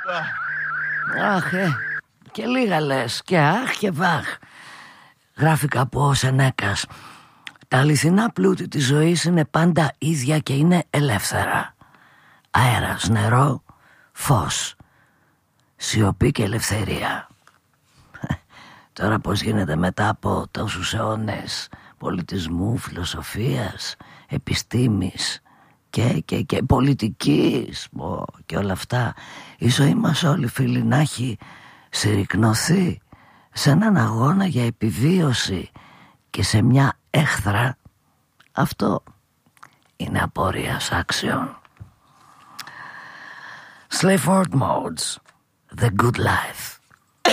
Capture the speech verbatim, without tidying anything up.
Αχ, ε, και λίγα λες. Και αχ και βαχ. Γράφει κάπου ο Σενέκας: τα αληθινά πλούτη της ζωής είναι πάντα ίδια και είναι ελεύθερα. Αέρας, νερό, φως, σιωπή και ελευθερία. Τώρα πως γίνεται μετά από τόσους αιώνες πολιτισμού, φιλοσοφίας, επιστήμης και, και, και πολιτικής Ω, και όλα αυτά, η ζωή μας όλοι, φίλοι, να έχει συρρικνωθεί σε έναν αγώνα για επιβίωση και σε μια έχθρα. Αυτό είναι απορίας άξιων. Sleaford Modes, The Good Life.